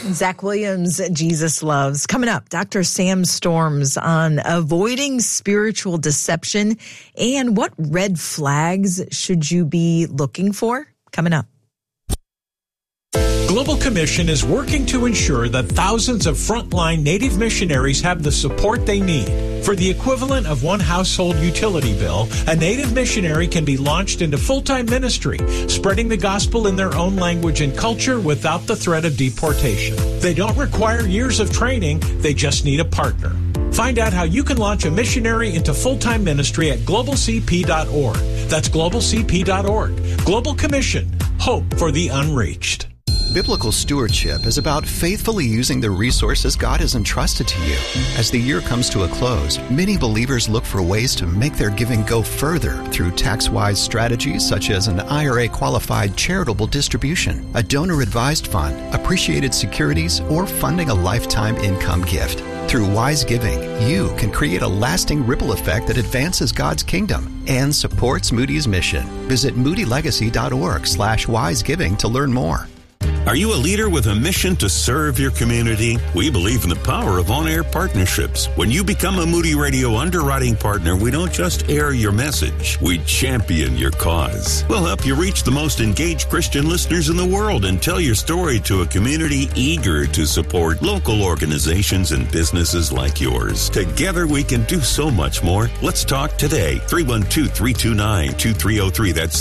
Zach Williams, Jesus Loves. Coming up, Dr. Sam Storms on avoiding spiritual deception and what red flags should you be looking for? Coming up. Global Commission is working to ensure that thousands of frontline Native missionaries have the support they need. For the equivalent of one household utility bill, a Native missionary can be launched into full-time ministry, spreading the gospel in their own language and culture without the threat of deportation. They don't require years of training, they just need a partner. Find out how you can launch a missionary into full-time ministry at globalcp.org. That's globalcp.org. Global Commission. Hope for the unreached. Biblical stewardship is about faithfully using the resources God has entrusted to you. As the year comes to a close, many believers look for ways to make their giving go further through tax-wise strategies such as an IRA-qualified charitable distribution, a donor-advised fund, appreciated securities, or funding a lifetime income gift. Through wise giving, you can create a lasting ripple effect that advances God's kingdom and supports Moody's mission. Visit moodylegacy.org/wisegiving to learn more. Are you a leader with a mission to serve your community? We believe in the power of on-air partnerships. When you become a Moody Radio underwriting partner, we don't just air your message, we champion your cause. We'll help you reach the most engaged Christian listeners in the world and tell your story to a community eager to support local organizations and businesses like yours. Together we can do so much more. Let's talk today. 312-329-2303. That's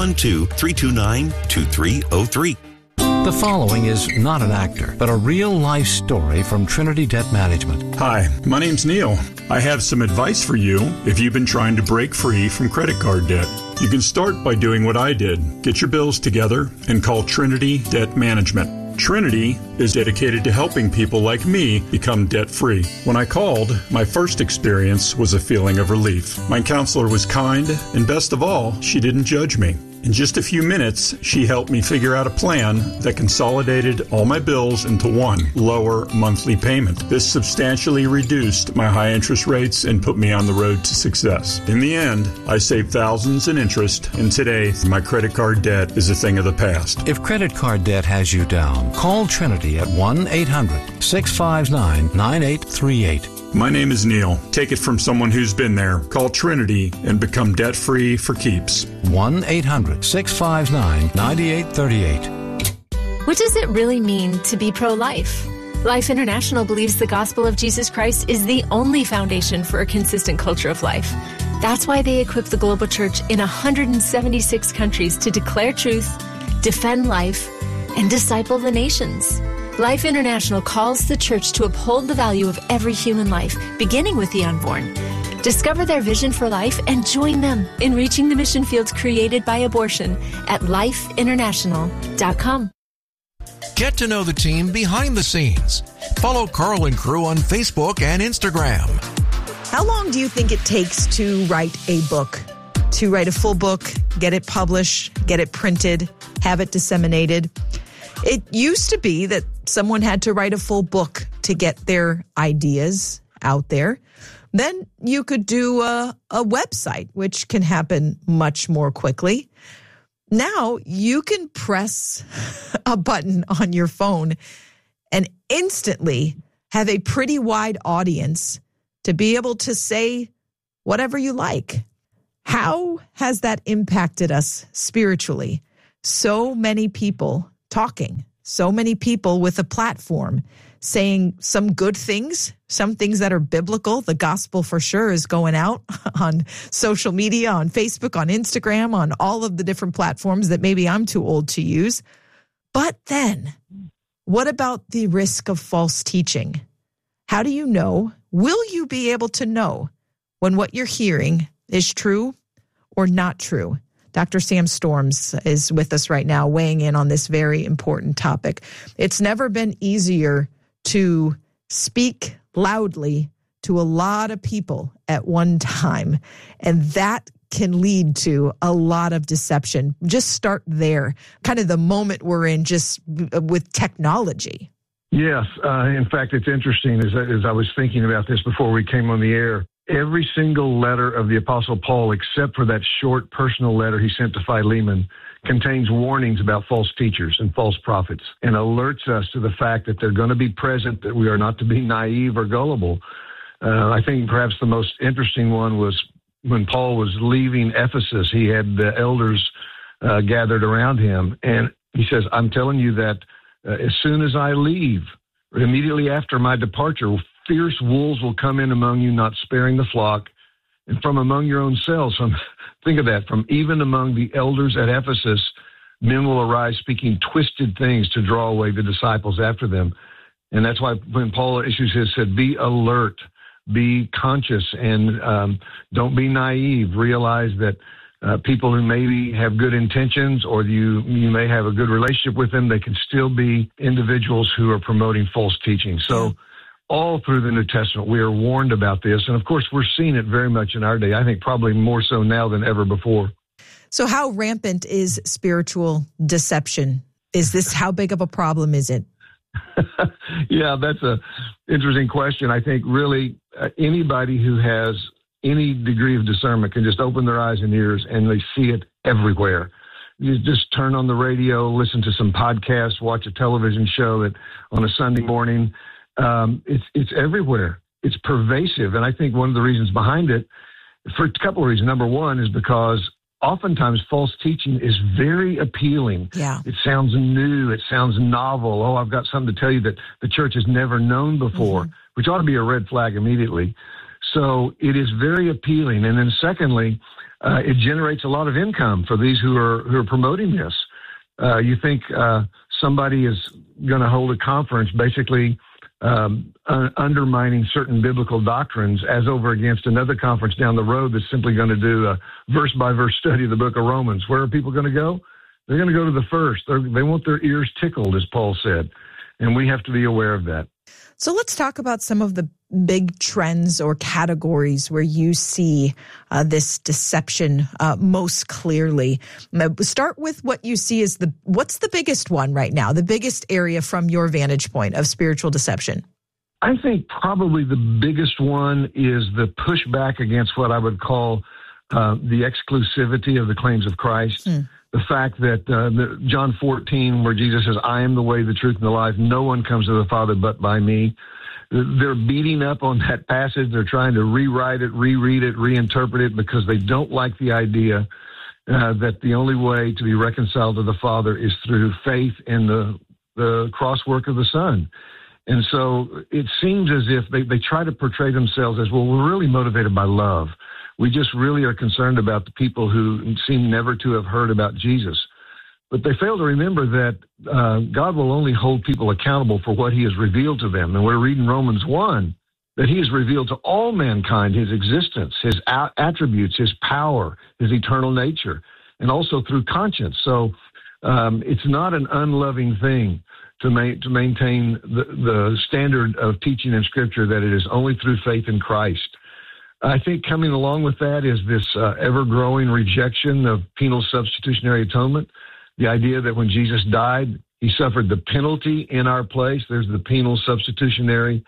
312-329-2303. The following is not an actor, but a real-life story from Trinity Debt Management. Hi, my name's Neil. I have some advice for you if you've been trying to break free from credit card debt. You can start by doing what I did. Get your bills together and call Trinity Debt Management. Trinity is dedicated to helping people like me become debt-free. When I called, my first experience was a feeling of relief. My counselor was kind, and best of all, she didn't judge me. In just a few minutes, she helped me figure out a plan that consolidated all my bills into one lower monthly payment. This substantially reduced my high interest rates and put me on the road to success. In the end, I saved thousands in interest, and today, my credit card debt is a thing of the past. If credit card debt has you down, call Trinity at 1-800-659-9838. My name is Neil. Take it from someone who's been there. Call Trinity and become debt-free for keeps. 1-800-659-9838. What does it really mean to be pro-life? Life International believes the gospel of Jesus Christ is the only foundation for a consistent culture of life. That's why they equip the global church in 176 countries to declare truth, defend life, and disciple the nations. Life International calls the church to uphold the value of every human life, beginning with the unborn. Discover their vision for life and join them in reaching the mission fields created by abortion at lifeinternational.com. Get to know the team behind the scenes. Follow Carl and Crew on Facebook and Instagram. How long do you think it takes to write a book? To write a full book, get it published, get it printed, have it disseminated? It used to be that someone had to write a full book to get their ideas out there. Then you could do a website, which can happen much more quickly. Now you can press a button on your phone and instantly have a pretty wide audience to be able to say whatever you like. How has that impacted us spiritually? So many people talking, so many people with a platform saying some good things, some things that are biblical. The gospel for sure is going out on social media, on Facebook, on Instagram, on all of the different platforms that maybe I'm too old to use. But then, what about the risk of false teaching? How do you know? Will you be able to know when what you're hearing is true or not true? Dr. Sam Storms is with us right now, weighing in on this very important topic. It's never been easier to speak loudly to a lot of people at one time, and that can lead to a lot of deception. Just start there, kind of the moment we're in just with technology. Yes. In fact, it's interesting as I was thinking about this before we came on the air. Every single letter of the Apostle Paul, except for that short personal letter he sent to Philemon, contains warnings about false teachers and false prophets and alerts us to the fact that they're going to be present, that we are not to be naive or gullible. I think perhaps the most interesting one was when Paul was leaving Ephesus. He had the elders gathered around him, and he says, I'm telling you that as soon as I leave, immediately after my departure, fierce wolves will come in among you, not sparing the flock, and from among your own selves. Think of that, from even among the elders at Ephesus, men will arise speaking twisted things to draw away the disciples after them. And that's why when Paul issues his, said, be alert, be conscious, and don't be naive. Realize that people who maybe have good intentions, or you may have a good relationship with them, they can still be individuals who are promoting false teaching. So all through the New Testament, we are warned about this. And of course, we're seeing it very much in our day. I think probably more so now than ever before. So how rampant is spiritual deception? How big of a problem is it? Yeah, that's an interesting question. I think really anybody who has any degree of discernment can just open their eyes and ears, and they see it everywhere. You just turn on the radio, listen to some podcasts, watch a television show on a Sunday morning. It's everywhere. It's pervasive. And I think one of the reasons behind it, for a couple of reasons. Number one is because oftentimes false teaching is very appealing. Yeah. It sounds new. It sounds novel. Oh, I've got something to tell you that the church has never known before, which ought to be a red flag immediately. So it is very appealing. And then secondly, it generates a lot of income for these who are promoting this. You think somebody is going to hold a conference basically undermining certain biblical doctrines as over against another conference down the road that's simply going to do a verse-by-verse study of the book of Romans. Where are people going to go? They're going to go to the first. They want their ears tickled, as Paul said, and we have to be aware of that. So let's talk about some of the big trends or categories where you see this deception most clearly. Start with what you see as what's the biggest one right now, the biggest area from your vantage point of spiritual deception? I think probably the biggest one is the pushback against what I would call the exclusivity of the claims of Christ. The fact that John 14, where Jesus says, I am the way, the truth, and the life. No one comes to the Father but by me. They're beating up on that passage. They're trying to rewrite it, reread it, reinterpret it because they don't like the idea that the only way to be reconciled to the Father is through faith in the cross work of the Son. And so it seems as if they try to portray themselves as, well, we're really motivated by love. We just really are concerned about the people who seem never to have heard about Jesus. But they fail to remember that God will only hold people accountable for what he has revealed to them. And we're reading Romans 1, that he has revealed to all mankind his existence, his attributes, his power, his eternal nature, and also through conscience. So it's not an unloving thing to maintain the standard of teaching in Scripture that it is only through faith in Christ. I think coming along with that is this ever-growing rejection of penal substitutionary atonement. The idea that when Jesus died, he suffered the penalty in our place. There's the penal substitutionary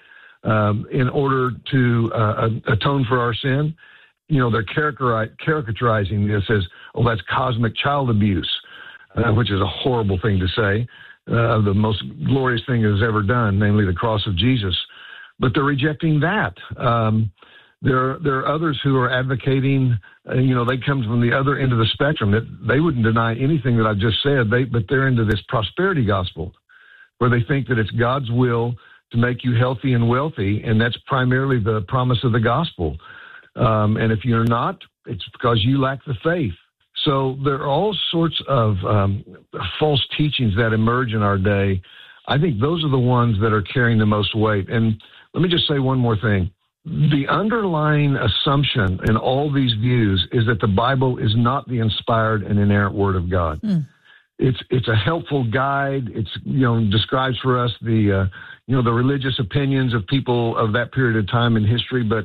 in order to atone for our sin. You know, they're caricaturizing this as, oh, that's cosmic child abuse, which is a horrible thing to say. The most glorious thing it has ever done, namely the cross of Jesus. But they're rejecting that. There are others who are advocating, they come from the other end of the spectrum, that they wouldn't deny anything that I've just said, but they're into this prosperity gospel, where they think that it's God's will to make you healthy and wealthy, and that's primarily the promise of the gospel. And if you're not, it's because you lack the faith. So there are all sorts of false teachings that emerge in our day. I think those are the ones that are carrying the most weight. And let me just say one more thing. The underlying assumption in all these views is that the Bible is not the inspired and inerrant Word of God. It's a helpful guide. It's describes for us the religious opinions of people of that period of time in history, but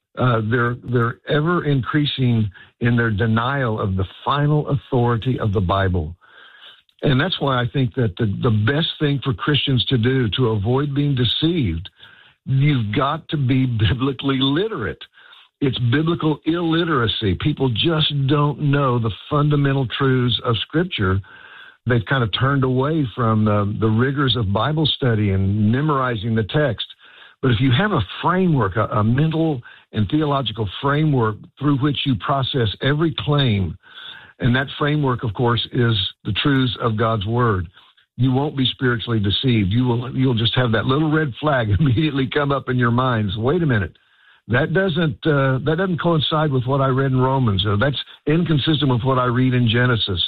they're ever increasing in their denial of the final authority of the Bible. And that's why I think that the best thing for Christians to do to avoid being deceived, you've got to be biblically literate. It's biblical illiteracy. People just don't know the fundamental truths of Scripture. They've kind of turned away from the rigors of Bible study and memorizing the text. But if you have a framework, a mental and theological framework through which you process every claim, and that framework, of course, is the truths of God's Word, you won't be spiritually deceived. You'll just have that little red flag immediately come up in your minds. Wait a minute. That doesn't coincide with what I read in Romans. Or that's inconsistent with what I read in Genesis.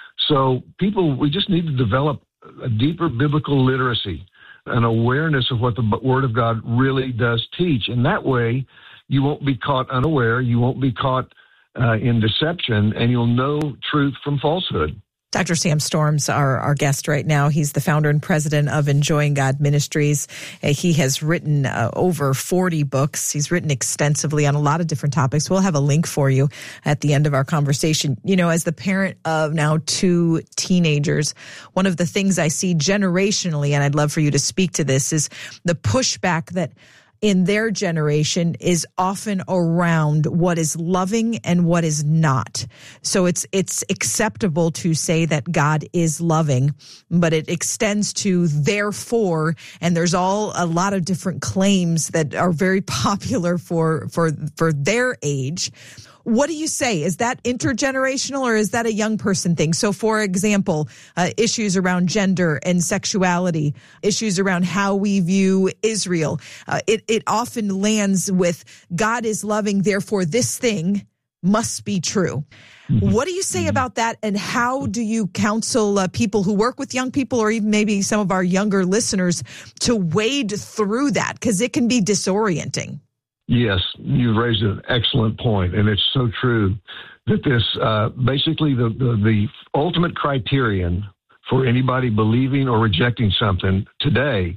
So we just need to develop a deeper biblical literacy, an awareness of what the Word of God really does teach. And that way, you won't be caught unaware. You won't be caught in deception, and you'll know truth from falsehood. Dr. Sam Storms, our guest right now. He's the founder and president of Enjoying God Ministries. He has written over 40 books. He's written extensively on a lot of different topics. We'll have a link for you at the end of our conversation. You know, as the parent of now 2 teenagers, one of the things I see generationally, and I'd love for you to speak to this, is the pushback that in their generation is often around what is loving and what is not. So it's acceptable to say that God is loving, but it extends to therefore, and there's a lot of different claims that are very popular for their age. What do you say? Is that intergenerational or is that a young person thing? So, for example, issues around gender and sexuality, issues around how we view Israel, it often lands with God is loving, therefore this thing must be true. What do you say about that, and how do you counsel people who work with young people, or even maybe some of our younger listeners, to wade through that? Because it can be disorienting. Yes, you've raised an excellent point, and it's so true that this basically the ultimate criterion for anybody believing or rejecting something today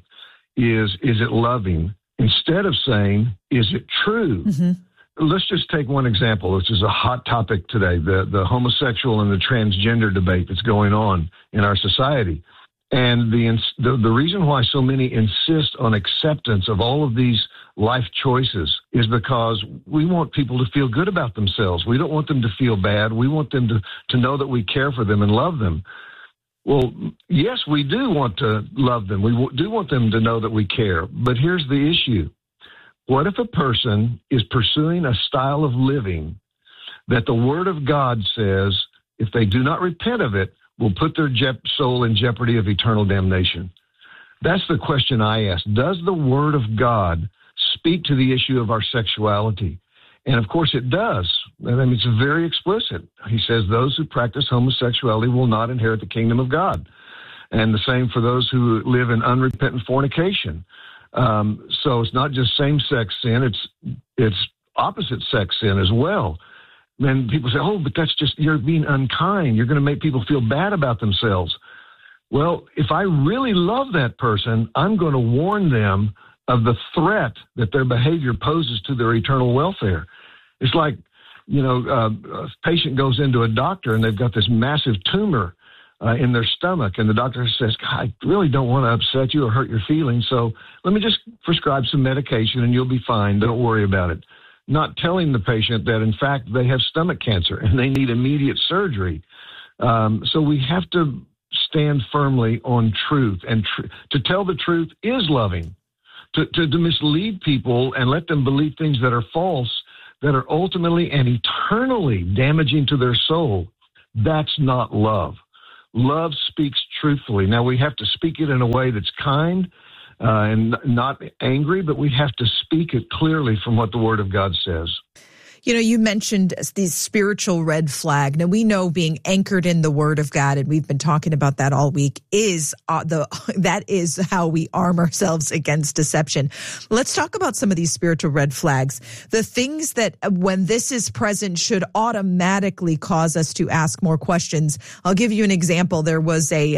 is it loving, instead of saying, is it true? Mm-hmm. Let's just take one example, which is a hot topic today, the homosexual and the transgender debate that's going on in our society. And the reason why so many insist on acceptance of all of these life choices is because we want people to feel good about themselves. We don't want them to feel bad. We want them to know that we care for them and love them. Well, yes, we do want to love them. We do want them to know that we care. But here's the issue. What if a person is pursuing a style of living that the Word of God says, if they do not repent of it, will put their soul in jeopardy of eternal damnation? That's the question I ask. Does the Word of God speak to the issue of our sexuality? And of course it does. I mean, it's very explicit. He says those who practice homosexuality will not inherit the kingdom of God. And the same for those who live in unrepentant fornication. So it's not just same-sex sin, it's opposite-sex sin as well. And people say, oh, but that's just, you're being unkind. You're going to make people feel bad about themselves. Well, if I really love that person, I'm going to warn them of the threat that their behavior poses to their eternal welfare. It's like, a patient goes into a doctor and they've got this massive tumor in their stomach, and the doctor says, I really don't want to upset you or hurt your feelings, so let me just prescribe some medication and you'll be fine. Don't worry about it. Not telling the patient that, in fact, they have stomach cancer and they need immediate surgery. So we have to stand firmly on truth, and to tell the truth is loving. To mislead people and let them believe things that are false, that are ultimately and eternally damaging to their soul, that's not love. Love speaks truthfully. Now, we have to speak it in a way that's kind and not angry, but we have to speak it clearly from what the Word of God says. You mentioned these spiritual red flag. Now, we know being anchored in the Word of God, and we've been talking about that all week, that is how we arm ourselves against deception. Let's talk about some of these spiritual red flags. The things that, when this is present, should automatically cause us to ask more questions. I'll give you an example. There was a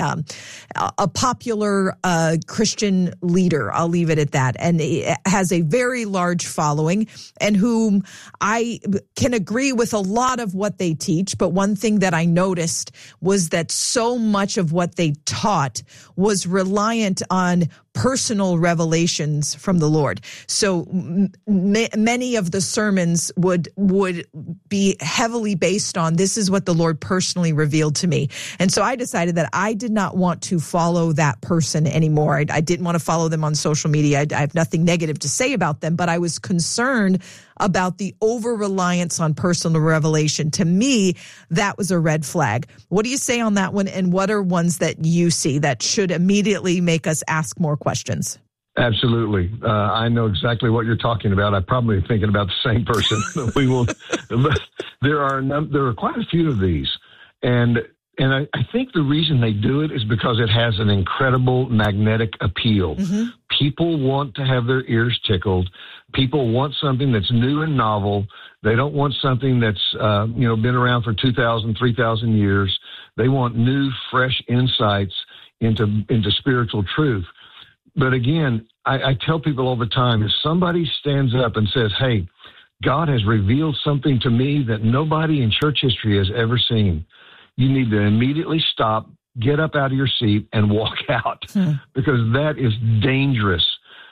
popular Christian leader, I'll leave it at that, and it has a very large following, and whom I I can agree with a lot of what they teach, but one thing that I noticed was that so much of what they taught was reliant on personal revelations from the Lord. So many of the sermons would be heavily based on, this is what the Lord personally revealed to me. And so I decided that I did not want to follow that person anymore. I didn't want to follow them on social media. I have nothing negative to say about them, but I was concerned about the over-reliance on personal revelation. To me, that was a red flag. What do you say on that one, and what are ones that you see that should immediately make us ask more questions? Absolutely. I know exactly what you're talking about. I'm probably thinking about the same person. We will. There are quite a few of these, and I think the reason they do it is because it has an incredible magnetic appeal. Mm-hmm. People want to have their ears tickled. People want something that's new and novel. They don't want something that's been around for 2,000, 3,000 years. They want new, fresh insights into spiritual truth. But again, I tell people all the time, if somebody stands up and says, hey, God has revealed something to me that nobody in church history has ever seen, you need to immediately stop, get up out of your seat, and walk out, because that is dangerous.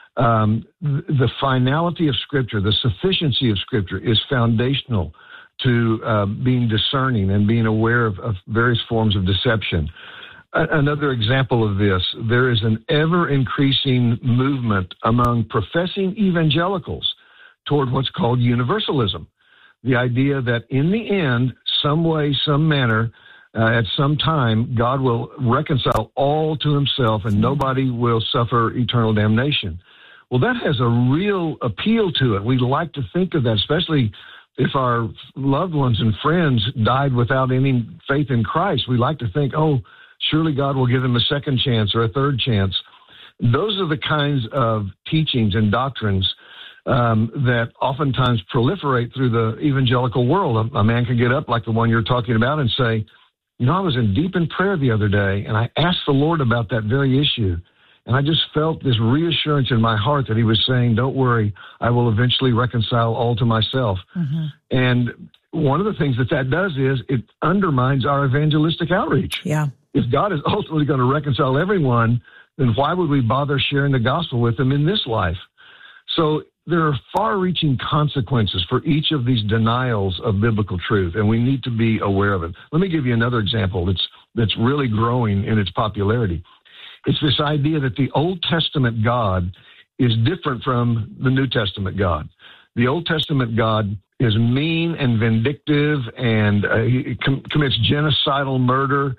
The finality of Scripture, the sufficiency of Scripture is foundational to being discerning and being aware of various forms of deception. Another example of this, there is an ever-increasing movement among professing evangelicals toward what's called universalism. The idea that in the end, some way, some manner, at some time, God will reconcile all to himself and nobody will suffer eternal damnation. Well, that has a real appeal to it. We like to think of that, especially if our loved ones and friends died without any faith in Christ. We like to think, oh, surely God will give them a second chance or a third chance. Those are the kinds of teachings and doctrines that oftentimes proliferate through the evangelical world. A man can get up like the one you're talking about and say, you know, I was deep in prayer the other day, and I asked the Lord about that very issue. And I just felt this reassurance in my heart that he was saying, don't worry, I will eventually reconcile all to myself. Mm-hmm. And one of the things that does is it undermines our evangelistic outreach. Yeah. If God is ultimately going to reconcile everyone, then why would we bother sharing the gospel with them in this life? So there are far-reaching consequences for each of these denials of biblical truth, and we need to be aware of it. Let me give you another example that's really growing in its popularity. It's this idea that the Old Testament God is different from the New Testament God. The Old Testament God is mean and vindictive, and he commits genocidal murder,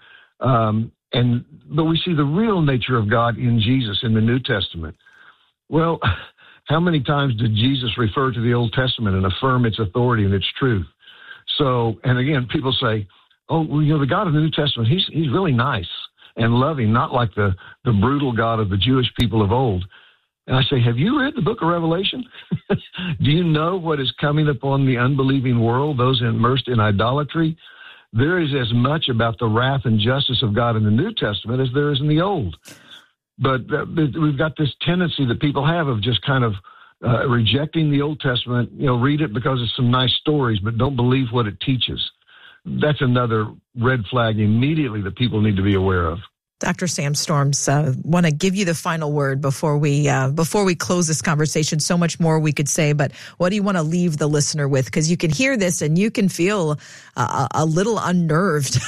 but we see the real nature of God in Jesus in the New Testament. Well, how many times did Jesus refer to the Old Testament and affirm its authority and its truth? So, and again, people say, oh, well, you know, the God of the New Testament, he's really nice and loving, not like the brutal God of the Jewish people of old. And I say, have you read the book of Revelation? Do you know what is coming upon the unbelieving world, those immersed in idolatry? There is as much about the wrath and justice of God in the New Testament as there is in the Old. But we've got this tendency that people have of just kind of rejecting the Old Testament, you know, read it because of some nice stories, but don't believe what it teaches. That's another red flag immediately that people need to be aware of. Dr. Sam Storms, want to give you the final word before we close this conversation. So much more we could say, but what do you want to leave the listener with? Because you can hear this and you can feel a little unnerved.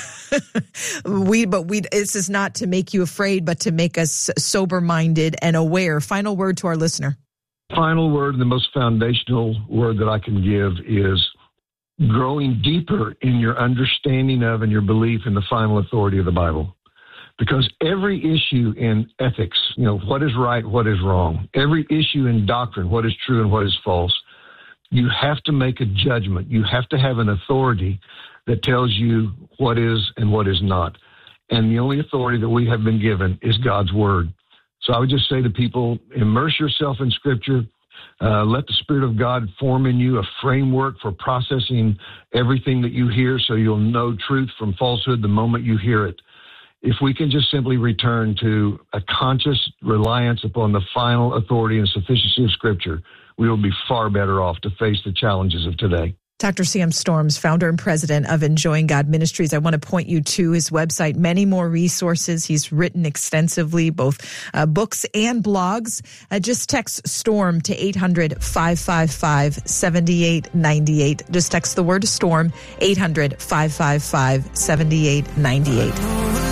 This is not to make you afraid, but to make us sober-minded and aware. Final word to our listener. Final word, the most foundational word that I can give is growing deeper in your understanding of and your belief in the final authority of the Bible. Because every issue in ethics, you know, what is right, what is wrong, every issue in doctrine, what is true and what is false, you have to make a judgment. You have to have an authority that tells you what is and what is not. And the only authority that we have been given is God's Word. So I would just say to people, immerse yourself in Scripture. Let the Spirit of God form in you a framework for processing everything that you hear so you'll know truth from falsehood the moment you hear it. If we can just simply return to a conscious reliance upon the final authority and sufficiency of Scripture, we will be far better off to face the challenges of today. Dr. Sam Storms, founder and president of Enjoying God Ministries. I want to point you to his website, many more resources. He's written extensively, both books and blogs. Just text STORM to 800-555-7898. Just text the word STORM, 800-555-7898.